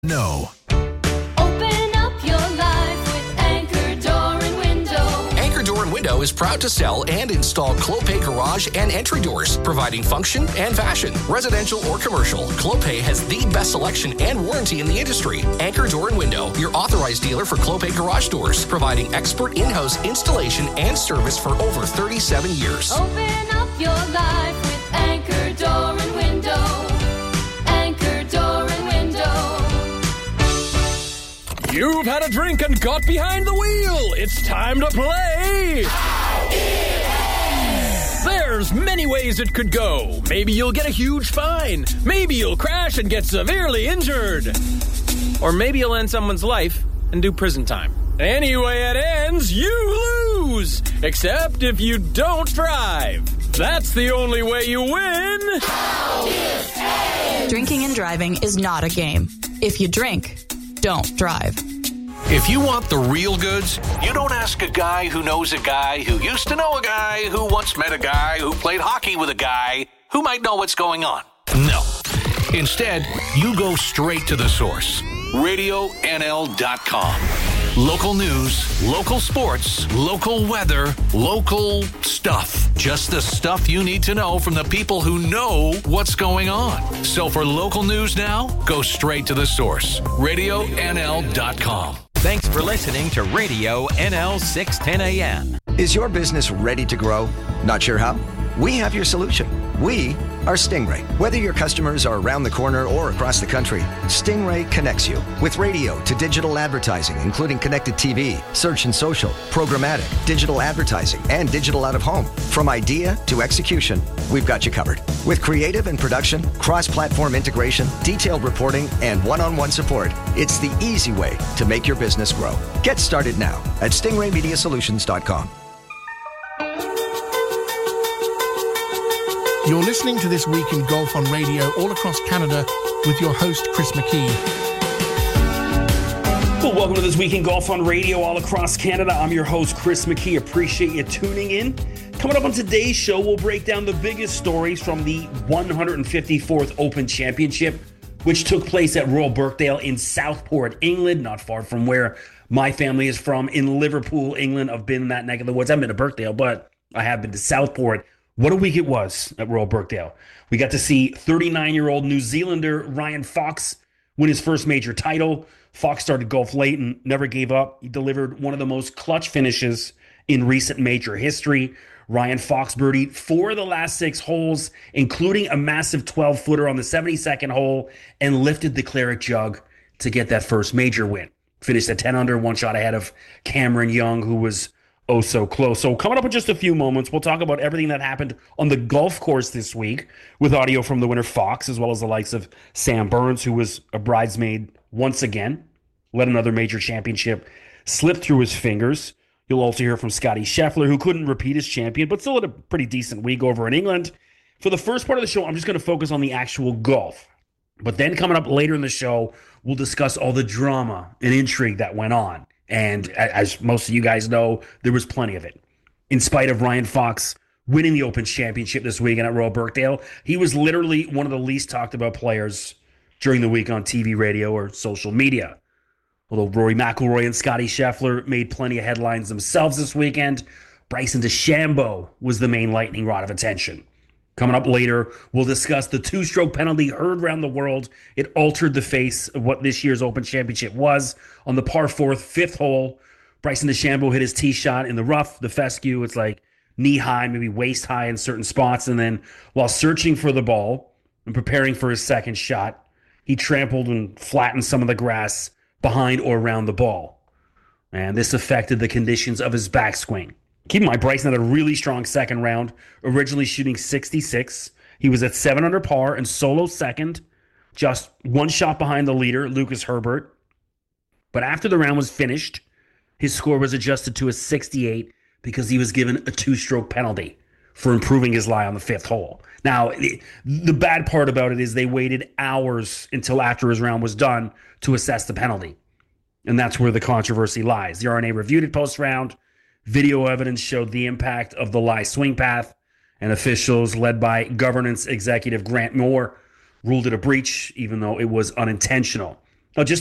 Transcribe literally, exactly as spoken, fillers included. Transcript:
No. Open up your life with Anchor Door and Window. Anchor Door and Window is proud to sell and install Clopay garage and entry doors, providing function and fashion. Residential or commercial, Clopay has the best selection and warranty in the industry. Anchor Door and Window, your authorized dealer for Clopay garage doors, providing expert in-house installation and service for over thirty-seven years. Open up your life with Anchor Door and Window. Anchor Door and Window. You've had a drink and got behind the wheel. It's time to play. There's many ways it could go. Maybe you'll get a huge fine. Maybe you'll crash and get severely injured. Or maybe you'll end someone's life and do prison time. Anyway it ends, you lose. Except if you don't drive. That's the only way you win. Drinking and driving is not a game. If you drink, don't drive. If you want the real goods, you don't ask a guy who knows a guy who used to know a guy who once met a guy who played hockey with a guy who might know what's going on. No. Instead, you go straight to the source. radio N L dot com. Local news, local sports, local weather, local stuff. Just the stuff you need to know from the people who know what's going on. So for local news now, go straight to the source. radio N L dot com. Thanks for listening to Radio N L six ten A M. Is your business ready to grow? Not sure how? We have your solution. We are Stingray. Whether your customers are around the corner or across the country, Stingray connects you with radio to digital advertising, including connected T V, search and social, programmatic, digital advertising, and digital out of home. From idea to execution, we've got you covered. With creative and production, cross-platform integration, detailed reporting, and one-on-one support, it's the easy way to make your business grow. Get started now at stingray media solutions dot com. You're listening to This Week in Golf on Radio all across Canada with your host, Chris McKee. Well, welcome to This Week in Golf on Radio all across Canada. I'm your host, Chris McKee. Appreciate you tuning in. Coming up on today's show, we'll break down the biggest stories from the one hundred fifty-fourth Open Championship, which took place at Royal Birkdale in Southport, England, not far from where my family is from, in Liverpool, England. I've been in that neck of the woods. I've been to Birkdale, but I have been to Southport. What a week it was at Royal Birkdale. We got to see thirty-nine-year-old New Zealander Ryan Fox win his first major title. Fox started golf late and never gave up. He delivered one of the most clutch finishes in recent major history. Ryan Fox birdied four of the last six holes, including a massive twelve-footer on the seventy-second hole, and lifted the claret jug to get that first major win. Finished at ten under, one shot ahead of Cameron Young, who was oh so close. So coming up in just a few moments, we'll talk about everything that happened on the golf course this week with audio from the winner Fox, as well as the likes of Sam Burns, who was a bridesmaid once again, let another major championship slip through his fingers. You'll also hear from Scotty Scheffler, who couldn't repeat as champion, but still had a pretty decent week over in England. For the first part of the show, I'm just going to focus on the actual golf. But then coming up later in the show, we'll discuss all the drama and intrigue that went on. And as most of you guys know, there was plenty of it. In spite of Ryan Fox winning the Open Championship this weekend at Royal Birkdale, he was literally one of the least talked about players during the week on T V, radio, or social media. Although Rory McIlroy and Scotty Scheffler made plenty of headlines themselves this weekend, Bryson DeChambeau was the main lightning rod of attention. Coming up later, we'll discuss the two-stroke penalty heard around the world. It altered the face of what this year's Open Championship was. On the par fourth, fifth hole, Bryson DeChambeau hit his tee shot in the rough, the fescue. It's like knee-high, maybe waist-high in certain spots. And then while searching for the ball and preparing for his second shot, he trampled and flattened some of the grass behind or around the ball. And this affected the conditions of his backswing. Keep in mind, Bryson had a really strong second round, originally shooting sixty-six. He was at seven under par and solo second, just one shot behind the leader, Lucas Herbert. But after the round was finished, his score was adjusted to a sixty-eight because he was given a two-stroke penalty for improving his lie on the fifth hole. Now, the bad part about it is they waited hours until after his round was done to assess the penalty. And that's where the controversy lies. The R N A reviewed it post-round. Video evidence showed the impact of the lie swing path, and officials led by governance executive Grant Moore ruled it a breach, even though it was unintentional. Now, just